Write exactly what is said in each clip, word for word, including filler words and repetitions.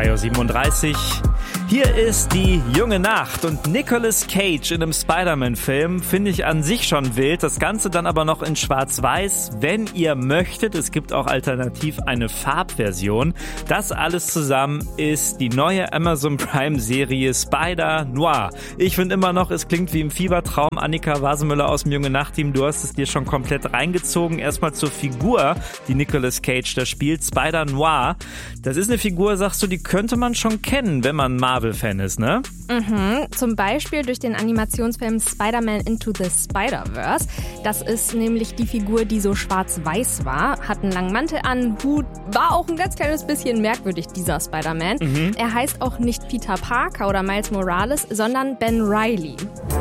drei Uhr siebenunddreißig. Hier ist die junge Nacht und Nicolas Cage in einem Spider-Man-Film finde ich an sich schon wild. Das Ganze dann aber noch in schwarz-weiß, wenn ihr möchtet. Es gibt auch alternativ eine Farbversion. Das alles zusammen ist die neue Amazon Prime-Serie Spider-Noir. Ich finde immer noch, es klingt wie im Fiebertraum. Annika Wasemüller aus dem junge Nacht-Team, du hast es dir schon komplett reingezogen. Erstmal zur Figur, die Nicolas Cage da spielt, Spider-Noir. Das ist eine Figur, sagst du, die könnte man schon kennen, wenn man Marvel-Fan ist, ne? Mhm, zum Beispiel durch den Animationsfilm Spider-Man Into the Spider-Verse. Das ist nämlich die Figur, die so schwarz-weiß war, hat einen langen Mantel an, Hut, war auch ein ganz kleines bisschen merkwürdig, dieser Spider-Man. Mhm. Er heißt auch nicht Peter Parker oder Miles Morales, sondern Ben Reilly.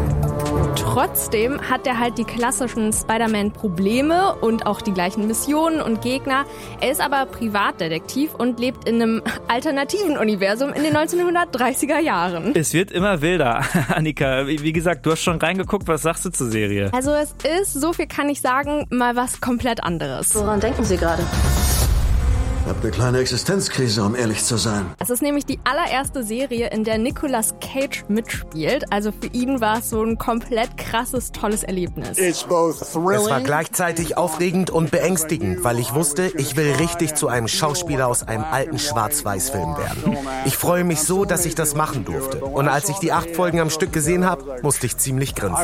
Trotzdem hat er halt die klassischen Spider-Man-Probleme und auch die gleichen Missionen und Gegner. Er ist aber Privatdetektiv und lebt in einem alternativen Universum in den neunzehnhundertdreißiger Jahren. Es wird immer wilder, Annika. Wie, wie gesagt, du hast schon reingeguckt. Was sagst du zur Serie? Also es ist, so viel kann ich sagen, mal was komplett anderes. Woran denken Sie gerade? Ich habe eine kleine Existenzkrise, um ehrlich zu sein. Es ist nämlich die allererste Serie, in der Nicolas Cage mitspielt. Also für ihn war es so ein komplett krasses, tolles Erlebnis. Es war gleichzeitig aufregend und beängstigend, weil ich wusste, ich will richtig zu einem Schauspieler aus einem alten Schwarz-Weiß-Film werden. Ich freue mich so, dass ich das machen durfte. Und als ich die acht Folgen am Stück gesehen habe, musste ich ziemlich grinsen.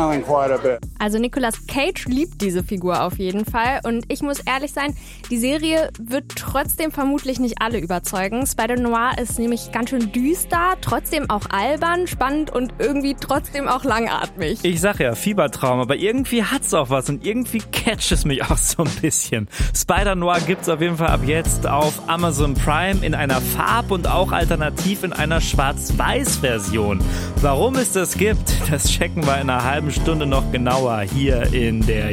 Also Nicolas Cage liebt diese Figur auf jeden Fall. Und ich muss ehrlich sein, die Serie wird trotzdem vermutlich nicht alle überzeugen. Spider-Noir ist nämlich ganz schön düster, trotzdem auch albern, spannend und irgendwie trotzdem auch langatmig. Ich sag ja, Fiebertraum, aber irgendwie hat's auch was und irgendwie catcht es mich auch so ein bisschen. Spider-Noir gibt's auf jeden Fall ab jetzt auf Amazon Prime in einer Farb- und auch alternativ in einer Schwarz-Weiß-Version. Warum es das gibt, das checken wir in einer halben Stunde noch genauer hier in der